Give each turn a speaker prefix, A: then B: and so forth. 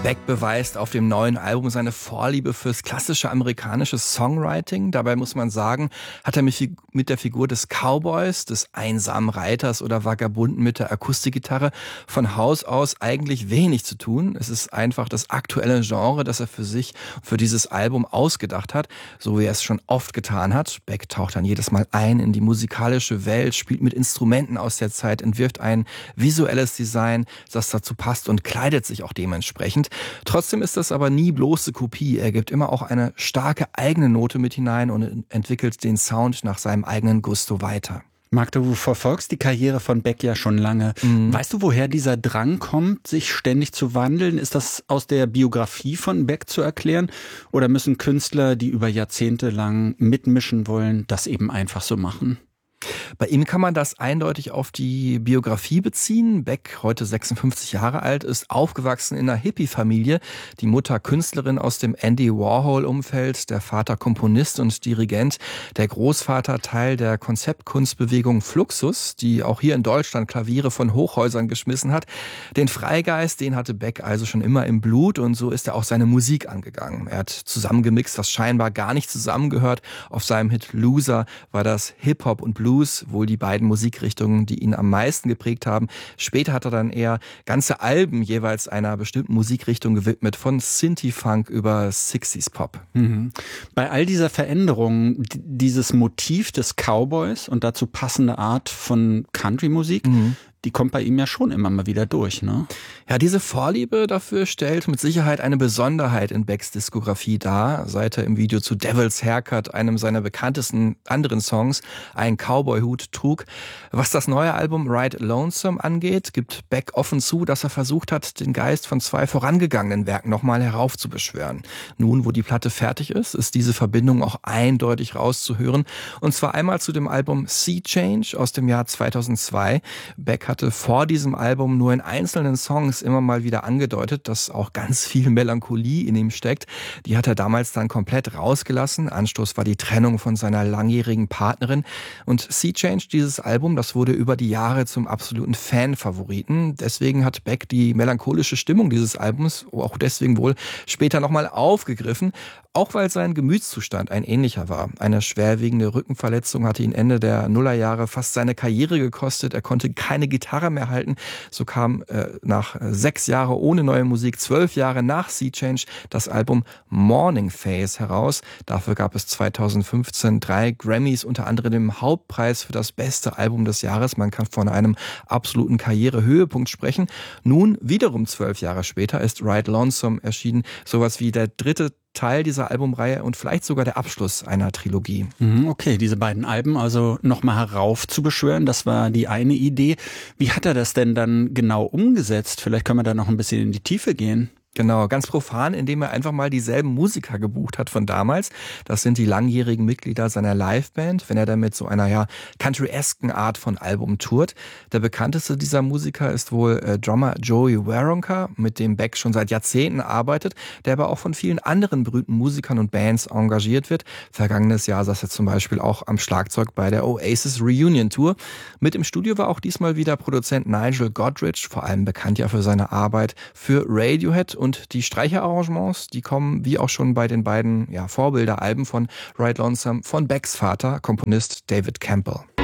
A: Beck beweist auf dem neuen Album seine Vorliebe fürs klassische amerikanische Songwriting. Dabei muss man sagen, hat er mit der Figur des Cowboys, des einsamen Reiters oder Vagabunden mit der Akustikgitarre von Haus aus eigentlich wenig zu tun. Es ist einfach das aktuelle Genre, das er für sich, für dieses Album ausgedacht hat, so wie er es schon oft getan hat. Beck taucht dann jedes Mal ein in die musikalische Welt, spielt mit Instrumenten aus der Zeit, entwirft ein visuelles Design, das dazu passt und kleidet sich auch dementsprechend. Trotzdem ist das aber nie bloße Kopie. Er gibt immer auch eine starke eigene Note mit hinein und entwickelt den Sound nach seinem eigenen Gusto weiter.
B: Marc, du verfolgst die Karriere von Beck ja schon lange. Weißt du, woher dieser Drang kommt, sich ständig zu wandeln? Ist das aus der Biografie von Beck zu erklären? Oder müssen Künstler, die über Jahrzehnte lang mitmischen wollen, das eben einfach so machen?
A: Bei ihm kann man das eindeutig auf die Biografie beziehen. Beck, heute 56 Jahre alt, ist aufgewachsen in einer Hippie-Familie. Die Mutter Künstlerin aus dem Andy Warhol-Umfeld, der Vater Komponist und Dirigent, der Großvater Teil der Konzeptkunstbewegung Fluxus, die auch hier in Deutschland Klaviere von Hochhäusern geschmissen hat. Den Freigeist, den hatte Beck also schon immer im Blut und so ist er auch seine Musik angegangen. Er hat zusammengemixt, was scheinbar gar nicht zusammengehört. Auf seinem Hit Loser war das Hip-Hop und Blues, wohl die beiden Musikrichtungen, die ihn am meisten geprägt haben. Später hat er dann eher ganze Alben jeweils einer bestimmten Musikrichtung gewidmet, von Synthie-Funk über 60s-Pop.
B: Bei all dieser Veränderung, dieses Motiv des Cowboys und dazu passende Art von Country-Musik, die kommt bei ihm ja schon immer mal wieder durch, ne?
A: Ja, diese Vorliebe dafür stellt mit Sicherheit eine Besonderheit in Becks Diskografie dar, seit er im Video zu Devil's Haircut, einem seiner bekanntesten anderen Songs, einen Cowboy-Hut trug. Was das neue Album Ride Lonesome angeht, gibt Beck offen zu, dass er versucht hat, den Geist von zwei vorangegangenen Werken nochmal heraufzubeschwören. Nun, wo die Platte fertig ist, ist diese Verbindung auch eindeutig rauszuhören. Und zwar einmal zu dem Album Sea Change aus dem Jahr 2002. Beck hatte vor diesem Album nur in einzelnen Songs immer mal wieder angedeutet, dass auch ganz viel Melancholie in ihm steckt. Die hat er damals dann komplett rausgelassen. Anstoß war die Trennung von seiner langjährigen Partnerin. Und Sea Change, dieses Album, das wurde über die Jahre zum absoluten Fan-Favoriten. Deswegen hat Beck die melancholische Stimmung dieses Albums, auch deswegen wohl, später nochmal aufgegriffen. Auch weil sein Gemütszustand ein ähnlicher war. Eine schwerwiegende Rückenverletzung hatte ihn Ende der Nullerjahre fast seine Karriere gekostet. Er konnte keine Gitarre mehr halten. So kam nach 6 Jahren ohne neue Musik, 12 Jahre nach Sea Change, das Album Morning Phase heraus. Dafür gab es 2015 3 Grammys, unter anderem den Hauptpreis für das beste Album des Jahres. Man kann von einem absoluten Karrierehöhepunkt sprechen. Nun, wiederum 12 Jahre später, ist Ride Lonesome erschienen. Sowas wie der dritte Teil dieser Albumreihe und vielleicht sogar der Abschluss einer Trilogie.
B: Okay, diese beiden Alben also nochmal heraufzubeschwören, das war die eine Idee. Wie hat er das denn dann genau umgesetzt? Vielleicht können wir da noch ein bisschen in die Tiefe gehen.
A: Genau, ganz profan, indem er einfach mal dieselben Musiker gebucht hat von damals. Das sind die langjährigen Mitglieder seiner Liveband, wenn er dann mit so einer country-esken Art von Album tourt. Der bekannteste dieser Musiker ist wohl Drummer Joey Waronker, mit dem Beck schon seit Jahrzehnten arbeitet, der aber auch von vielen anderen berühmten Musikern und Bands engagiert wird. Vergangenes Jahr saß er zum Beispiel auch am Schlagzeug bei der Oasis Reunion Tour. Mit im Studio war auch diesmal wieder Produzent Nigel Godrich, vor allem bekannt ja für seine Arbeit für Radiohead. Und die Streicherarrangements, die kommen wie auch schon bei den beiden Vorbilderalben von Ride Lonesome von Becks Vater, Komponist David Campbell.